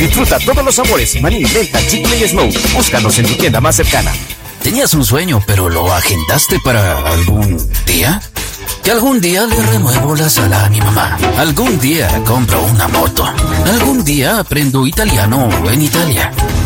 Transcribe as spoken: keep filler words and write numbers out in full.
Disfruta todos los sabores, maní, menta, chicle y smoke. Búscanos en tu tienda más cercana. ¿Tenías un sueño, pero lo agendaste para algún día? Que algún día le renuevo la sala a mi mamá. Algún día compro una moto. Algún día aprendo italiano en Italia.